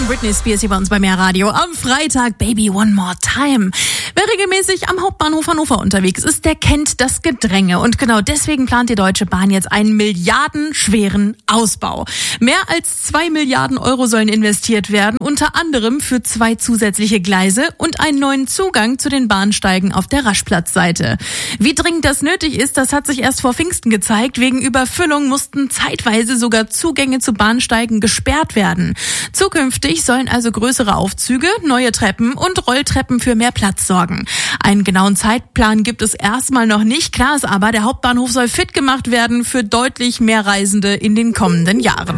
von Britney Spears hier bei uns bei Mehr Radio. Am Freitag Baby One More Time. Wer regelmäßig am Hauptbahnhof Hannover unterwegs ist, der kennt das Gedränge. Und genau deswegen plant die Deutsche Bahn jetzt einen milliardenschweren Ausbau. Mehr als 2 Milliarden Euro sollen investiert werden, unter anderem für 2 zusätzliche Gleise und einen neuen Zugang zu den Bahnsteigen auf der Raschplatzseite. Wie dringend das nötig ist, das hat sich erst vor Pfingsten gezeigt. Wegen Überfüllung mussten zeitweise sogar Zugänge zu Bahnsteigen gesperrt werden. Zukünftig sollen also größere Aufzüge, neue Treppen und Rolltreppen für mehr Platz sorgen. Einen genauen Zeitplan gibt es erstmal noch nicht. Klar ist aber, der Hauptbahnhof soll fit gemacht werden für deutlich mehr Reisende in den kommenden Jahren.